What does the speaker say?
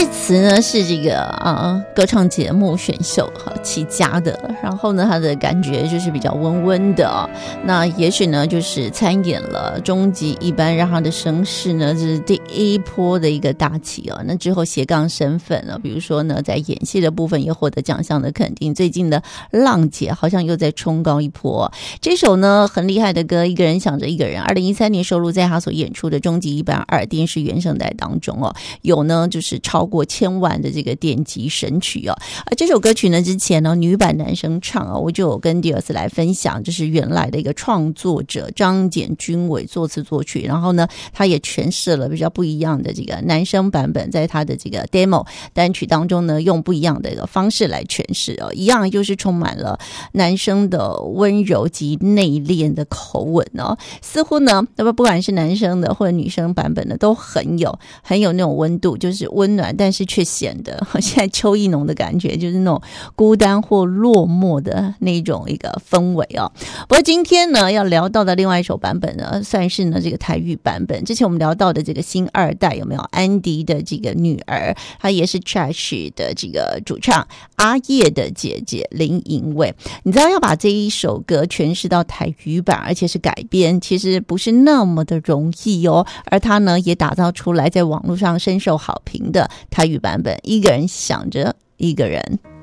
词呢是这个歌唱节目选秀起家的，然后呢他的感觉就是比较温温的那也许呢就是参演了终极一班，让他的声势呢这是第一波的一个大起那之后斜杠身份比如说呢在演戏的部分也获得奖项的肯定，最近的浪姐好像又在冲高一波这首呢很厉害的歌，一个人想着一个人，2013年收录在他所演出的终极一班2电视原声带当中有呢就是超过1000万的这个点击神曲这首歌曲呢之前呢女版男生唱我就有跟第二次来分享，就是原来的一个创作者张简君伟作词作曲，然后呢他也诠释了比较不一样的这个男生版本，在他的这个 demo 单曲当中呢用不一样的一个方式来诠释一样就是充满了男生的温柔及内敛的口吻似乎呢不管是男生的或者女生版本的都很有那种温度，就是温暖但是却显得现在邱意浓的感觉，就是那种孤单或落寞的那种一个氛围不过今天呢要聊到的另外一首版本呢算是呢这个台语版本，之前我们聊到的这个新二代有没有安迪的这个女儿，她也是 Trash 的这个主唱阿叶的姐姐林颖蔚，你知道要把这一首歌诠释到台语版而且是改编，其实不是那么的容易而她呢也打造出来在网络上深受好评的台语版本，一个人想着一个人。